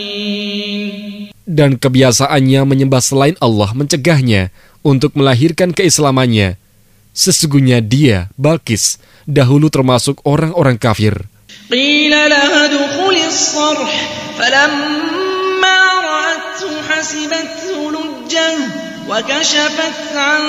Dan kebiasaannya menyembah selain Allah mencegahnya untuk melahirkan keislamannya. Sesungguhnya dia, Balqis, dahulu termasuk orang-orang kafir. Qila laha dukhulis sarh falamma ra'athu hasibathu lujjah wa kashafat 'an